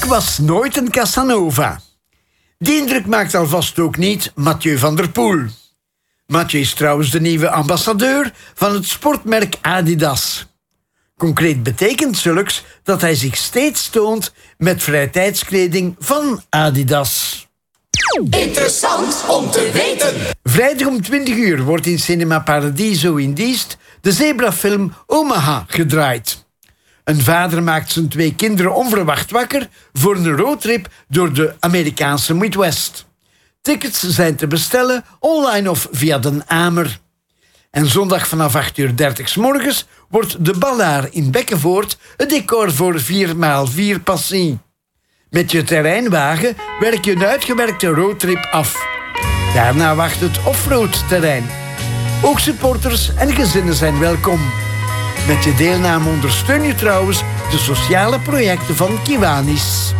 was nooit een Casanova. Die indruk maakt alvast ook niet Mathieu van der Poel. Mathieu is trouwens de nieuwe ambassadeur van het sportmerk Adidas. Concreet betekent zulks dat hij zich steeds toont met vrijtijdskleding van Adidas. Interessant om te weten. Vrijdag om 20 uur wordt in Cinema Paradiso in Diest de zebrafilm Omaha gedraaid. Een vader maakt zijn 2 kinderen onverwacht wakker voor een roadtrip door de Amerikaanse Midwest. Tickets zijn te bestellen online of via Den Amer. En zondag vanaf 8:30 's morgens wordt de Ballaar in Bekkenvoort het decor voor 4x4 Passie. Met je terreinwagen werk je een uitgewerkte roadtrip af. Daarna wacht het offroad terrein. Ook supporters en gezinnen zijn welkom. Met je deelname ondersteun je trouwens de sociale projecten van Kiwanis.